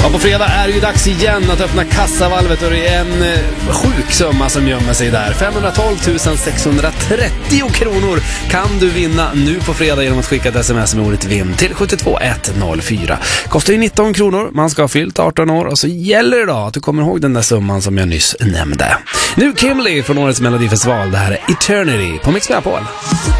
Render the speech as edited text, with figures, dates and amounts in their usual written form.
Ja, på fredag är det ju dags igen att öppna kassavalvet och det är en sjuk summa som gömmer sig där. 512 630 kronor kan du vinna nu på fredag genom att skicka ett sms med ordet vinn till 72104. Kostar ju 19 kronor, man ska ha fyllt 18 år och så gäller det då att du kommer ihåg den där summan som jag nyss nämnde. Nu Kimberly från årets Melodifestival, det här är Eternity på Mix Megapol.